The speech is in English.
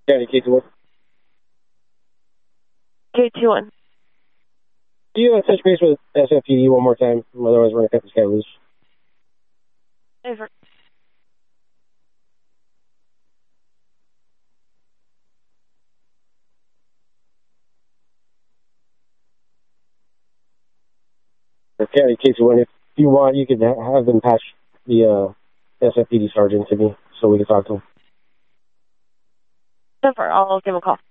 County K21. K21. Do you touch base with SFPD one more time? Otherwise, we're going to cut this guy loose. Over. County K21, if you want, you could have them patch the SFPD sergeant to me so we can talk to him. Over. I'll give him a call.